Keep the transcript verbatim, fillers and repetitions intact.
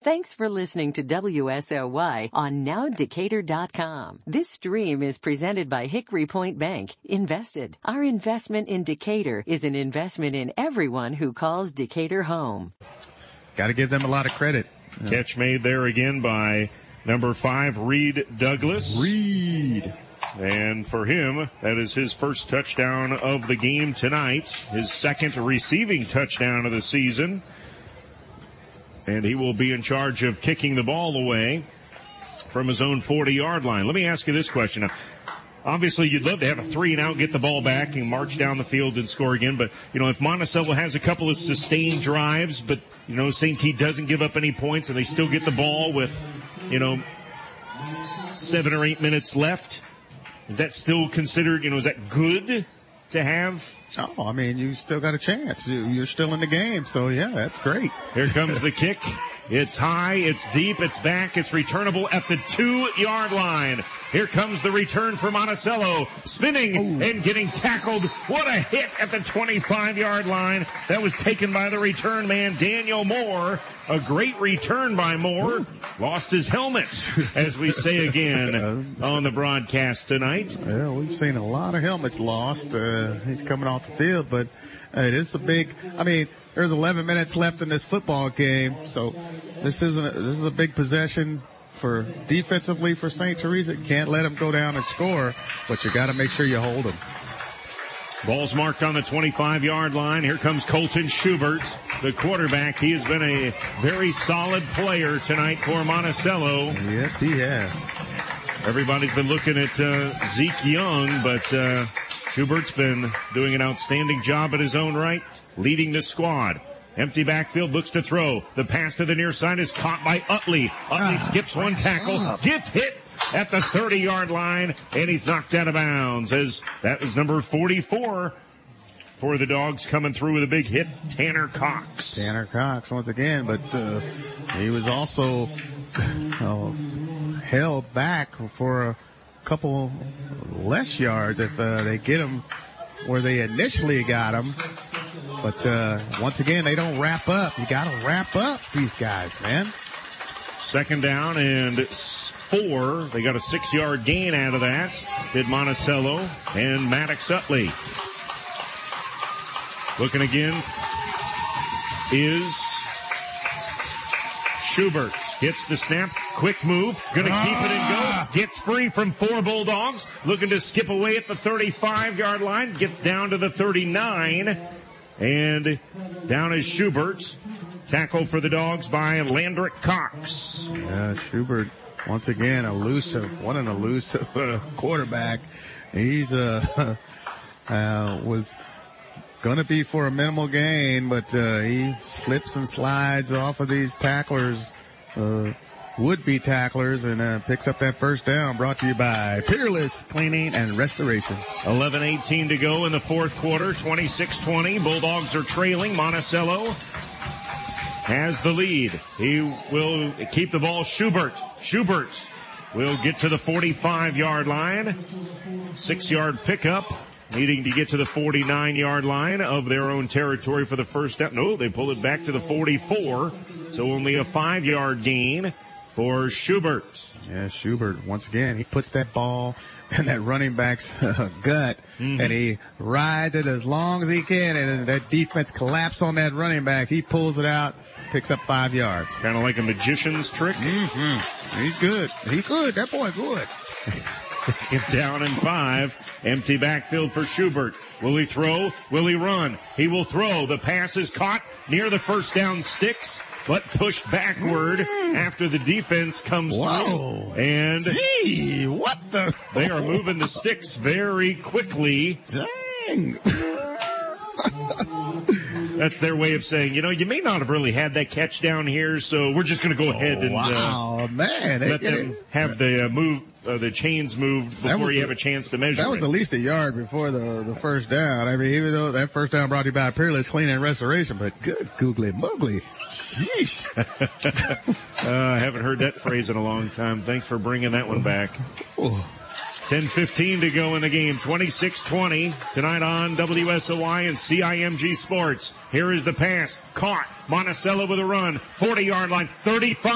Thanks for listening to W S O Y on now decatur dot com. This stream is presented by Hickory Point Bank. Invested. Our investment in Decatur is an investment in everyone who calls Decatur home. Got to give them a lot of credit. Catch made there again by number five, Reed Douglas. Reed. And for him, that is his first touchdown of the game tonight, his second receiving touchdown of the season. And he will be in charge of kicking the ball away from his own forty-yard line. Let me ask you this question. Obviously, you'd love to have a three and out, get the ball back, and march down the field and score again. But, you know, if Monticello has a couple of sustained drives, but, you know, Saint T doesn't give up any points and they still get the ball with, you know, seven or eight minutes left, is that still considered, you know, is that good to have? Oh, I mean, you still got a chance. You're still in the game, so yeah, that's great. Here comes the kick. It's high, it's deep, it's back, it's returnable at the two-yard line. Here comes the return for Monticello, spinning Ooh. and getting tackled. What a hit at the twenty-five-yard line. That was taken by the return man, Daniel Moore. A great return by Moore. Ooh. Lost his helmet, as we say again on the broadcast tonight. Yeah, we've seen a lot of helmets lost. Uh, he's coming off the field, but uh, it is a big, I mean, there's eleven minutes left in this football game, so this isn't a, this is a big possession for defensively for Saint Teresa. You can't let them go down and score, but you got to make sure you hold them. Ball's marked on the twenty-five-yard line. Here comes Colton Schubert, the quarterback. He has been a very solid player tonight for Monticello. Yes, he has. Everybody's been looking at uh, Zeke Young, but uh, Schubert's been doing an outstanding job at his own right, leading the squad. Empty backfield, looks to throw. The pass to the near side is caught by Utley. Utley ah, skips one tackle, gets hit at the thirty-yard line, and he's knocked out of bounds. As that was number forty-four for the Dogs coming through with a big hit, Tanner Cox. Tanner Cox once again, but uh, he was also uh, held back for a couple less yards if uh, they get him where they initially got him. But uh, once again, they don't wrap up. You got to wrap up these guys, man. Second down and four. They got a six-yard gain out of that. Did Monticello and Maddox Utley. Looking again is Schubert. Gets the snap. Quick move. Going to ah. keep it and go. Gets free from four Bulldogs. Looking to skip away at the thirty-five-yard line. Gets down to the thirty-nine. And down is Schubert. Tackle for the Dogs by Landrick Cox. Yeah, Schubert, once again, elusive. What an elusive uh, quarterback. He's, uh, uh, was going to be for a minimal gain, but uh, he slips and slides off of these tacklers, uh, would-be tacklers, and uh, picks up that first down. Brought to you by Peerless Cleaning and Restoration. eleven eighteen to go in the fourth quarter, twenty-six twenty. Bulldogs are trailing. Monticello has the lead. He will keep the ball. Schubert. Schubert will get to the forty-five-yard line. Six-yard pickup, needing to get to the forty-nine-yard line of their own territory for the first down. No, they pull it back to the forty-four, so only a five-yard gain for Schubert. Yeah, Schubert, once again, he puts that ball in that running back's uh, gut, mm-hmm. and he rides it as long as he can, and that defense collapses on that running back. He pulls it out, picks up five yards. Kind of like a magician's trick. Mm-hmm. He's good. He's good. That boy good. Get down in five. Empty backfield for Schubert. Will he throw? Will he run? He will throw. The pass is caught near the first down sticks, but pushed backward mm. after the defense comes Whoa. through. And Gee, what the? They are moving the sticks very quickly. Dang. That's their way of saying, you know, you may not have really had that catch down here, so we're just going to go ahead and wow, uh, man. let it, them have the uh, move, uh, the chains moved before you have a chance to measure. That was it. at least a yard before the the first down. I mean, even though that first down brought you by Peerless Cleaning and Restoration, but good googly muggly. Sheesh. uh, I haven't heard that phrase in a long time. Thanks for bringing that one back. ten fifteen to go in the game. twenty-six twenty tonight on W S O Y and C I M G Sports. Here is the pass. Caught. Monticello with a run. forty-yard line. thirty-five.